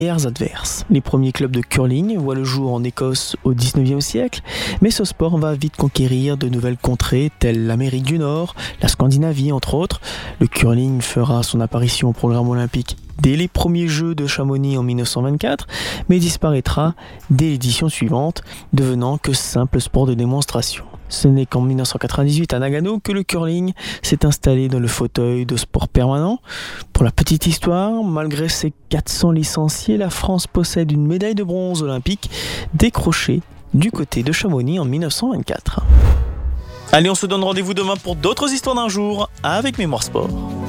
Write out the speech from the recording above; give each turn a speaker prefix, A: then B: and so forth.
A: adverses. Les premiers clubs de curling voient le jour en Écosse au XIXe siècle, mais ce sport va vite conquérir de nouvelles contrées telles l'Amérique du Nord, la Scandinavie entre autres. Le curling fera son apparition au programme olympique dès les premiers Jeux de Chamonix en 1924, mais disparaîtra dès l'édition suivante, devenant que simple sport de démonstration. Ce n'est qu'en 1998 à Nagano que le curling s'est installé dans le fauteuil de sport permanent. Pour la petite histoire, malgré ses 400 licenciés, la France possède une médaille de bronze olympique décrochée du côté de Chamonix en 1924. Allez, on se donne rendez-vous demain pour d'autres histoires d'un jour avec Mémoire Sport.